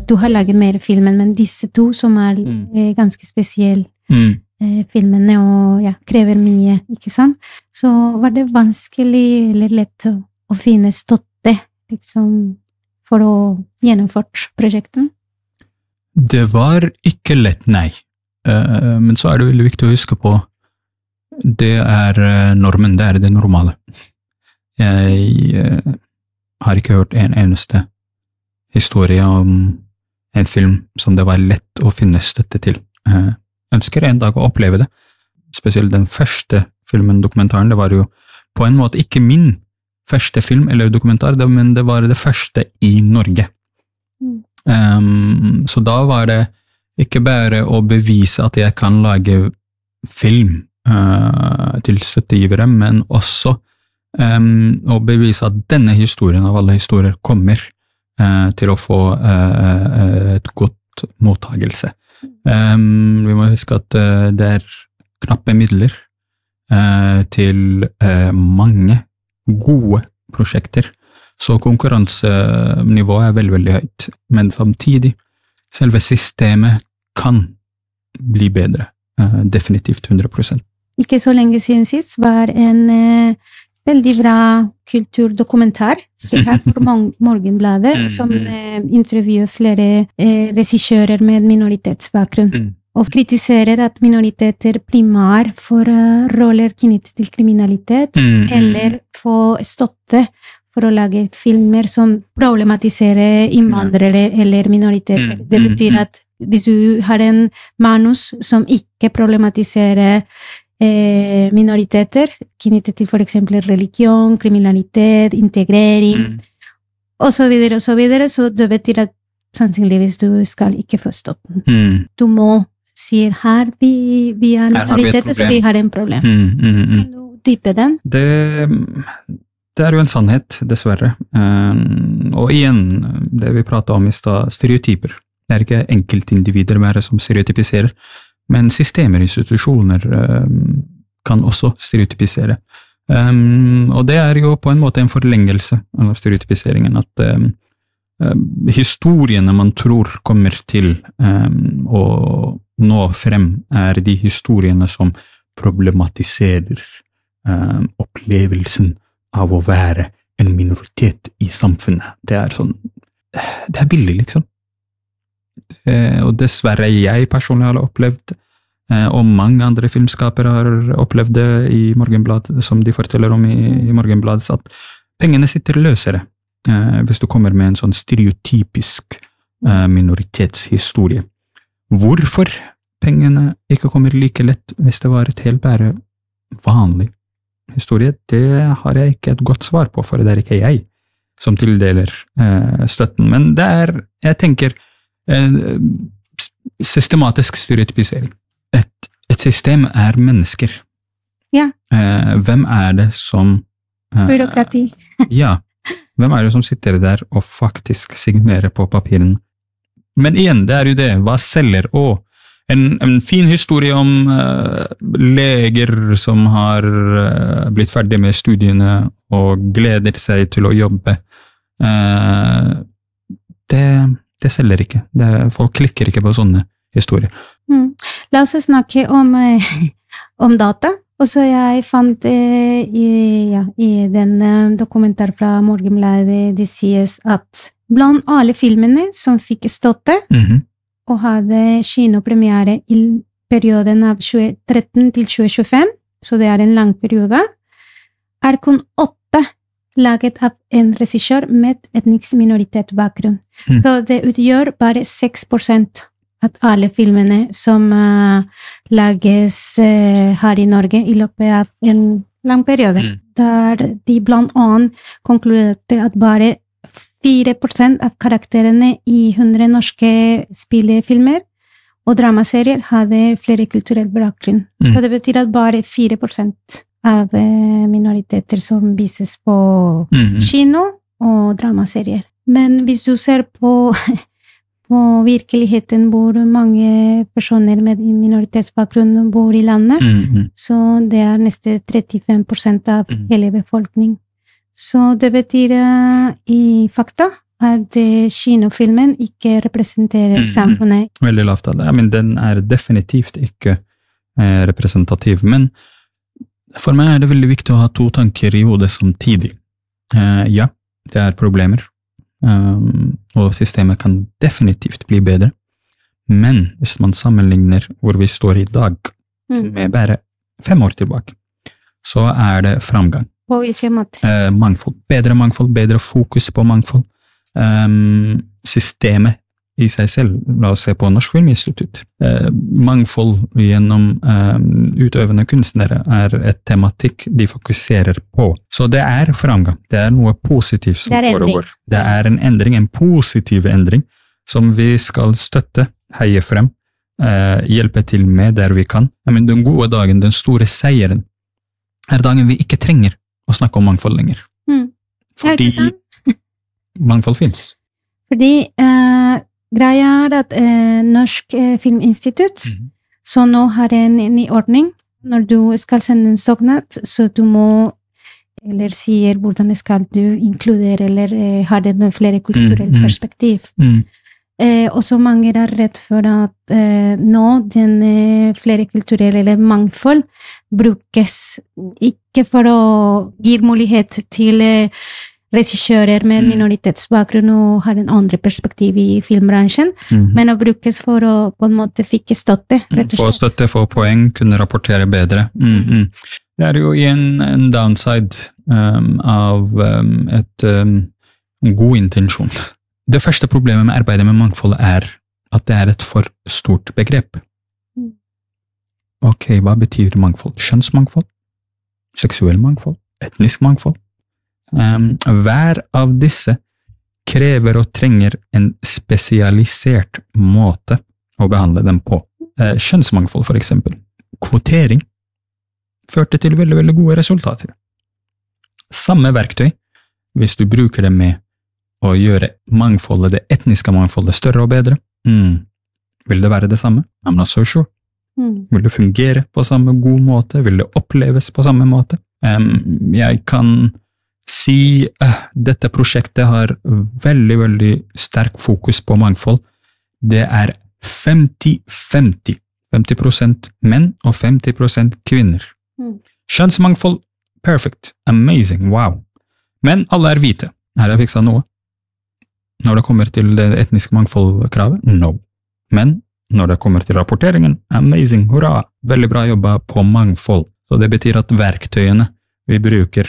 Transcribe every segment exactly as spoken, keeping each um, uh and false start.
du har laget mer filmen, men disse to som er mm. eh, ganske spesielle mm. eh, filmene og ja, krever mye, ikke sant? Så var det vanskelig eller lett å, å finne støtte liksom, for å gjennomføre prosjektet? Det var ikke lett, nei. Uh, men så er det veldig viktig å huske på det er normen, det er det normale. Jeg uh, har ikke hørt en eneste historie om en film som det var lett å finne støtte til. Jeg ønsker en dag å oppleve det. Spesielt den første filmen, dokumentaren, det var jo på en måte ikke min første film eller dokumentar, men det var det første i Norge. Mm. Um, så da var det ikke bare å bevise at jeg kan lage film uh, til støttegivere, men også um, å bevise at denne historien av alle historier kommer Uh, til å få uh, et godt mottagelse. Um, vi må huske at uh, det er knappe midler uh, til uh, mange gode prosjekter, så konkurransenivået er veldig, veldig høyt. Men samtidig, selve systemet kan bli bedre, uh, definitivt hundre prosent. Ikke så lenge siden sist var en uh, veldig bra kulturdokumentar, så her for Morgenbladet, mm, som eh, intervjuer flere eh, regissører med minoritetsbakgrunn, mm. og kritiserer at minoriteter primær får uh, roller knyttet til kriminalitet, mm. eller får støtte for å lage filmer som problematiserer innvandrere ja. Eller minoriteter. Mm. Det betyr at hvis du har en manus som ikke problematiserer Eh, minoriteter, knyttet til for eksempel religion, kriminalitet, integrering, mm. og så videre, og så videre, så det betyr at sannsynligvis du skal ikke få støtten. Mm. Du må si her, vi, vi er minoriteter, så vi har en problem. Mm, mm, mm. Kan du dyppe den? Det, det er jo en sannhet, dessverre. Um, og igjen, det vi pratet om i stad, stereotyper. Det er ikke enkeltindivider bare som stereotypiserer, men systemer, institusjoner um, kan også stereotypisere. Um, og det er jo på en måte en forlengelse av stereotypiseringen, at um, um, historiene man tror kommer til um, å nå frem er de historiene som problematiserer um, opplevelsen av å være en minoritet i samfunnet. Det er sånn, det er billig liksom. Eh, og dessverre jeg personlig har opplevd, eh, og mange andre filmskapere har opplevd det i Morgenbladet, som de forteller om i, i Morgenbladet, at pengene sitter løsere eh, hvis du kommer med en sånn stereotypisk eh, minoritetshistorie. Hvorfor pengene ikke kommer like lett hvis det var et helt bare vanlig historie, det har jeg ikke et godt svar på, for det er ikke jeg som tildeler eh, støtten. Men det er, jeg tenker, systematisk stereotypisering. Et, et system er mennesker. Ja. Eh, hvem er det som... Eh, Byråkrati. ja. Hvem er det som sitter der og faktisk signerer på papiren? Men igjen, det er jo det. Hva selger? Og en, en fin historie om eh, leger som har eh, blitt ferdig med studiene og gleder seg til å jobbe. Eh, det... Det selger ikke. Det, folk klikker ikke på sånne historier. Mm. La oss snakke om, eh, om data. Og så jeg fant eh, i, ja, i den eh, dokumentar fra Morgenbladet, det sies at blant alle filmene som fikk støtte, mm-hmm. og hadde kinopremiere i perioden av tjue tretten til tjue tjuefem, så det er en lang periode, er kun åtte laget av en regissør med etnisk minoritetsbakgrunn. Mm. Så det utgjør bare seks prosent av alle filmene som uh, lages uh, her i Norge i løpet av en lang periode. Mm. Der de blant annet konkluderte at bare fire prosent av karakterene i hundre norske spillefilmer og dramaserier hadde flere kulturell bakgrunn. Mm. Så det betyr at bare fire prosent av minoriteter som vises på mm-hmm. kino og dramaserier. Men hvis du ser på, på virkeligheten hvor mange personer med minoritetsbakgrunn bor i landet, mm-hmm. så det er nesten trettifem prosent av mm-hmm. hele befolkningen. Så det betyr uh, i fakta at eh, kinofilmen ikke representerer Mm. samfunnet. Veldig lavt av det. Ja, men den er definitivt ikke eh, representativ. Men for meg er det veldig viktig å ha to tanker i hodet samtidig. Eh, ja, det er problemer, um, og systemet kan definitivt bli bedre. Men hvis man sammenligner hvor vi står i dag Mm. med bare fem år tilbake, så er det framgang. På hvilken måte? Eh, mangfold. Bedre mangfold, bedre fokus på mangfold. Um, systemet i seg selv, la oss se på Norsk Filminstitutt. Eh, mangfold gjennom um, utøvende kunstnere er et tematikk de fokuserer på. Så det er framgang. Det er noe positivt som Det er endring. foregår. Det er en endring, en positiv endring, som vi skal støtte, heie frem, eh, hjelpe til med der vi kan. Men den gode dagen, den store seieren, er dagen vi ikke trenger å snakke om mangfold lenger. Mm. Ja, Fordi ikke sant? mangfold finnes. Fordi eh, greia er at eh, Norsk eh, Filminstitutt, Mhm. så nå har en ny ordning. Når du skal sende en søknad, så du må, eller sier hvordan skal du inkludere, eller eh, har det noe flere kulturelle Mm, mm. perspektiv. Mm. Eh, også mange er redd for at eh, nå den eh, flere kulturelle eller mangfold brukes ikke for å gi mulighet til eh, regissører med Mm. minoritetsbakgrunn og har en andre perspektiv i filmbransjen, Mhm. men å brukes for å på en måte fikk støtte, rett og Få slett. støtte, få poeng, kunne rapportere bedre. Mm, mm. Det er jo igjen en downside um, av um, et um, god intensjon. Det første problemet med arbeidet med mangfold er at det er et for stort begrep. Mm. Ok, hva betyr mangfold? Kjønnsmangfold? Seksuell mangfold? Etnisk mangfold? Um, hver av disse krever og trenger en spesialisert måte å behandle dem på. Eh, kjønnsmangfold, for eksempel. Kvotering førte til veldig, veldig gode resultater. Samme verktøy, hvis du bruker det med å gjøre mangfoldet, det etniske mangfoldet, større og bedre, mm. vil det være det samme? I'm not so sure. Mm. Vil det fungere på samme god måte? Vil det oppleves på samme måte? Um, jeg kan si uh, dette prosjektet har veldig, veldig sterk fokus på mangfold. Det er femti femti. femti prosent menn og femti prosent kvinner. Mm. Kjønnsmangfold, perfect, amazing, wow. Men alle er hvite. Her har jeg fiksa noe. Når det kommer til det etniske mangfoldkravet, no. Men når det kommer til rapporteringen, amazing, hurra, veldig bra jobba på mangfold. Så det betyr at verktøyene vi bruker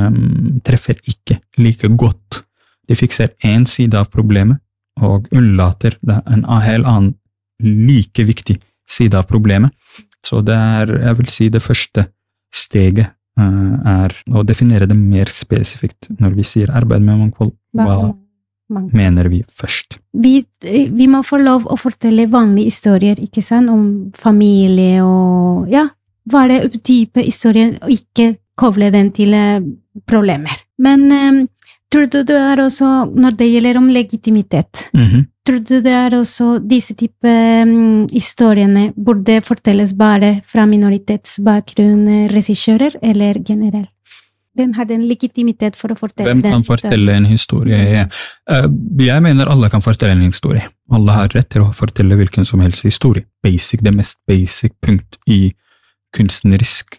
um, treffer ikke like godt. De fikser en side av problemet, og unnlater en helt annen like viktig side av problemet. Så det er, jeg vil si, det første steget uh, er å definere det mer spesifikt. Når vi sier arbeid med mangfold, hva Mangfold. mener vi først? Vi, vi må få lov å fortelle vanlige historier, ikke sant, om familie og ja, hva er det type historier, og ikke koble den til eh, problemer. Men eh, tror du det er også, når det gjelder om legitimitet, Mhm. tror du det er også disse type um, historiene burde fortelles bare fra minoritetsbakgrunn eh, regissører, eller generelt? Hvem har den legitimitet for å fortelle Hvem den kan fortelle en historie? Ja. Uh, jeg mener alle kan fortelle en historie. Alle har rett til å fortelle hvilken som helst historie. Basic, det mest basic punkt i kunstnerisk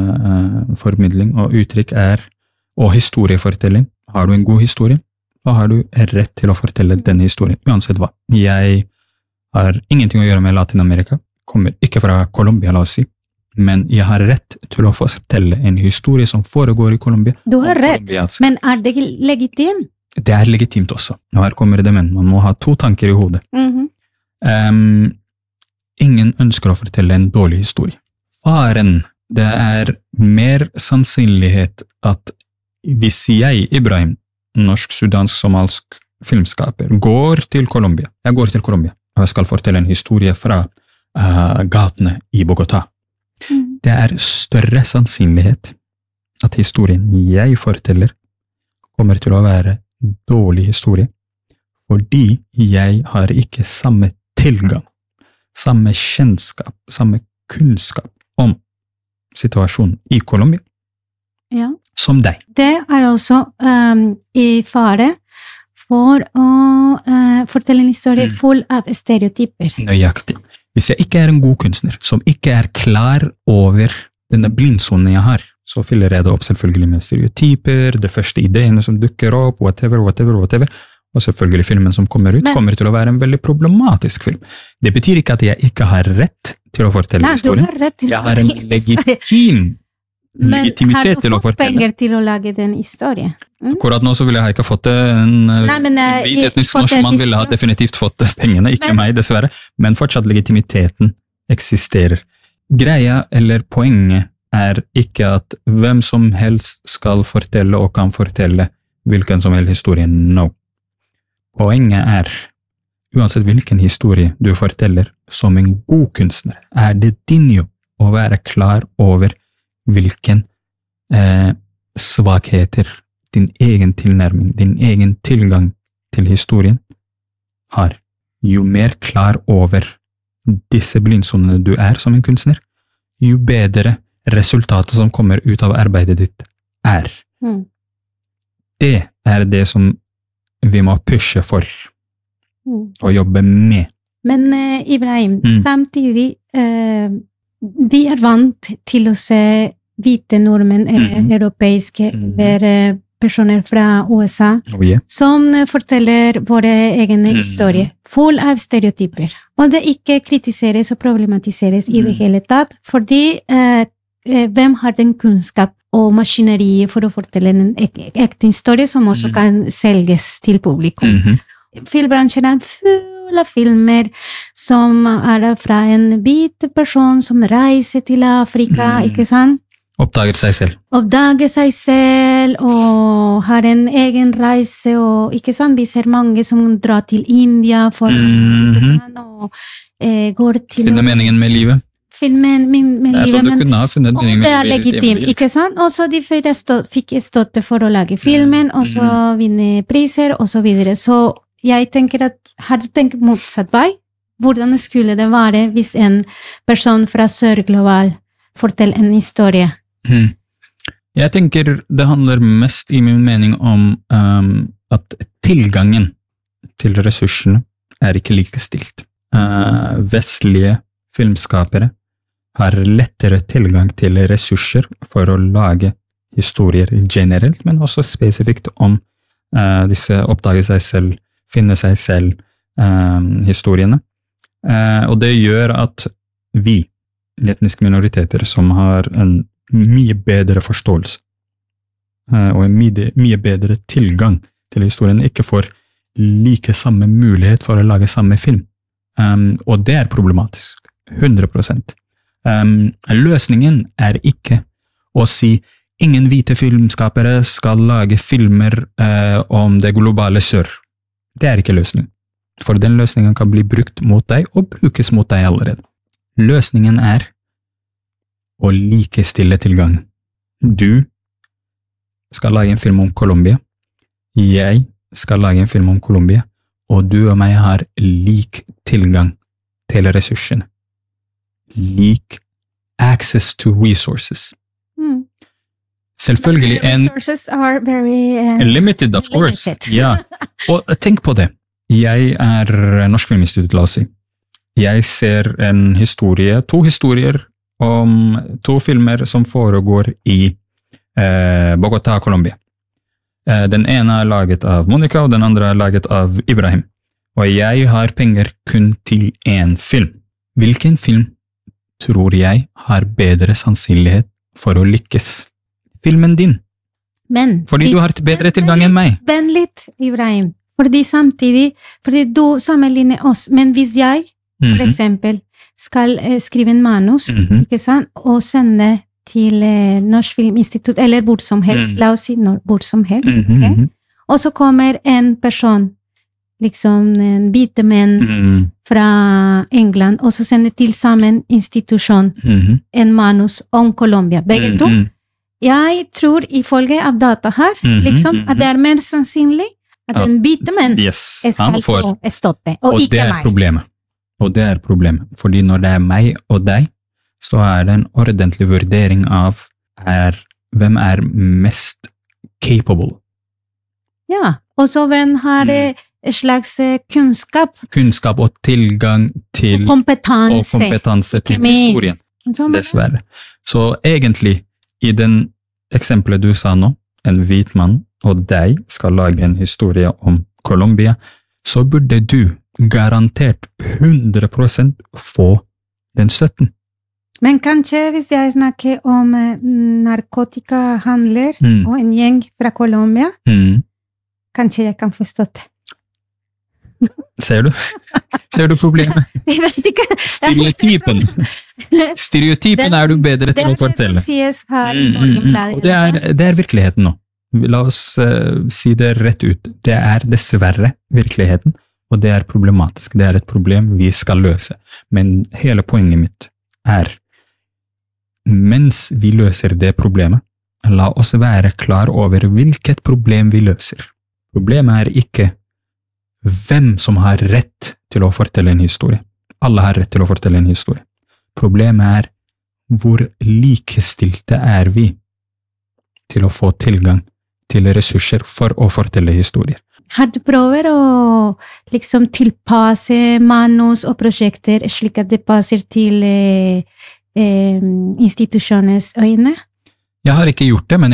uh, formidling og uttrykk er, og historiefortelling. Har du en god historie, da har du rett til å fortelle denne historien, uansett hva. Jeg har ingenting å gjøre med Latin-Amerika, kommer ikke fra Colombia, la oss si, men jeg har rett til å fortelle en historie som foregår i Colombia. Du har om rett, colombiansk. men er det legitimt? Det er legitimt også. Og her kommer det, men man må ha to tanker i hodet. Mhm. Um, ingen ønsker å fortelle en dårlig historie. Faren, det er mer sannsynlighet at hvis jeg, Ibrahim, norsk-sudansk-somalsk filmskaper, går til Colombia, jeg går til Colombia, og jeg skal fortelle en historie fra uh, gatene i Bogotá. Mm. Det er større sannsynlighet at historien jeg forteller kommer til å være dårlig historie, fordi jeg har ikke samme tilgang, samme kjennskap, samme kunnskap om situasjonen i Colombia Ja. som deg. Det er også um, i fare for å uh, fortelle en historie full av stereotyper. Nøyaktig. Hvis jeg ikke er en god kunstner, som ikke er klar over denne blindsonen jeg har, så fyller jeg det opp selvfølgelig med stereotyper, de første ideene som dukker opp, whatever, whatever, whatever, og selvfølgelig filmen som kommer ut, Men, kommer til å være en veldig problematisk film. Det betyr ikke at jeg ikke har rett til å fortelle nei, historien. Du har rett til jeg har en legitim Men legitimitet til å fortelle. Men har du fått penger til å lage den historien? Mm? Akkurat nå så ville jeg ikke fått det. En, nei, men, en hvit etnisk norskmann ville ha definitivt fått pengene, ikke men, meg dessverre. Men fortsatt legitimiteten eksisterer. Greia eller poenget er ikke at hvem som helst skal fortelle og kan fortelle hvilken som helst historie. No. Poenget er, uansett hvilken historie du forteller som en god kunstner, er det din jobb å være klar over hvilken eh, svakheter din egen tilnærming, din egen tilgang til historien har. Jo mer klar over disse blindsonene du er som en kunstner, jo bedre resultatet som kommer ut av arbeidet ditt er. Mm. Det er det som vi må pushe for mm. og jobbe med. Men uh, Ibrahim, mm. samtidig uh, vi er vant til å se hvite nordmenn eller mm. europeiske mm. eller uh, personer fra U S A oh, yeah. som uh, forteller våre egne mm. historier, full av stereotyper. Og det ikke kritiseres og problematiseres mm. i det hele tatt, fordi uh, uh, hvem har den kunnskap og maskineriet for å fortelle en ek- ekte historie som også mm. kan selges til publikum. Mm-hmm. Filmbransjen er full av filmer som er fra en hvit person som reiser til Afrika, mm. ikke sant? Oppdager seg selv. Oppdager seg selv og har en egen reise, og ikke sant? Vi ser mange som drar til India for mm-hmm. ikke sant? Og eh, går til... Finne meningen med livet. Filmen min, min det er livet, men, funnet og det er legitimt, ikke sant? Og så de fikk støtte for å lage filmen, og så mm. vinne priser, og så videre. Så jeg tenker at, har du tenkt motsatt vei? Hvordan skulle det være hvis en person fra Sør-Global forteller en historie? Mm. Jeg tenker det handler mest i min mening om um, at tilgangen til ressursene er ikke likestilt. Uh, vestlige filmskapere har lettere tilgang til ressurser for å lage historier generelt, men også spesifikt om uh, disse oppdage seg selv, finne seg selv uh, historiene. Uh, og det gjør at vi, etniske minoriteter, som har en mye bedre forståelse uh, og en mye, mye bedre tilgang til historien, ikke får like samme mulighet for å lage samme film. Um, og det er problematisk. hundre prosent. Um, løsningen er ikke å si ingen hvite filmskapere skal lage filmer uh, om det globale sør. Det er ikke løsningen. For den løsningen kan bli brukt mot deg og brukes mot deg allerede. Løsningen er å likestille tilgang. Du skal lage en film om Colombia. Jeg skal lage en film om Colombia. Og du og meg har lik tilgang til ressursene. Lik access to resources. Mm. Selvfølgelig en... Resources are very... Uh, limited, of course. Limited. Ja. Og tenk på det. Jeg er Norsk Filminstitutt, la oss si. Jeg ser en historie, to historier om to filmer som foregår i eh, Bogotá, Colombia. Eh, den ene er laget av Monica, og den andre er laget av Ibrahim. Og jeg har penger kun til én film. Hvilken film tror jeg har bedre sannsynlighet for å lykkes? Filmen din. Men, fordi du har bedre tilgang enn meg. Vent litt, Ibrahim. Fordi samtidig, fordi du sammenligner oss, men hvis jeg, for mm-hmm. eksempel, skal eh, skrive en manus, mm-hmm. ikke sant, og sende til eh, Norsk Filminstitutt, eller hvor som helst, mm. la oss si no, hvor som helst, mm-hmm. okay? Og så kommer en person, liksom en hvite menn mm. fra England, og så sender til sammen institusjon mm-hmm. en manus om Colombia. Begge to. Mm-hmm. Jeg tror, ifølge av data her, mm-hmm. liksom, at det er mer sannsynlig at en hvite menn yes. skal få støtte, og, og ikke det er meg. Problemet. Og det er problemet. Fordi når det er meg og deg, så er det en ordentlig vurdering av er, hvem er mest capable. Ja, Og så hvem har mm. en slags kunnskap. Kunnskap og tilgang til kompetanse, og kompetanse til historien, dessverre. Så egentlig, i den eksempelet du sa nå, en hvit mann og deg skal lage en historie om Colombia, så burde du garantert hundre prosent få den støtten. Men kanskje hvis jeg snakker om narkotikahandler mm. og en gjeng fra Colombia, mm. kanskje jeg kan få støtte. Ser du? Ser du problemet? Jeg vet ikke. Stereotypen. Stereotypen er du bedre til å fortelle. Det er det som sies her i Morgenbladet. Og det er, det er virkeligheten nå. La oss uh, si det rett ut. Det er dessverre virkeligheten, og det er problematisk. Det er et problem vi skal løse. Men hele poenget mitt er, mens vi løser det problemet, la oss være klar over hvilket problem vi løser. Problemet er ikke hvem som har rett til å fortelle en historie. Alle har rett til å fortelle en historie. Problemet er hvor likestilte er vi til å få tilgang til ressurser for å fortelle historier. Har du prøvd å liksom tilpasse manus og prosjekter slik at det passer til eh, eh, institusjonens øyne? Jeg har ikke gjort det, men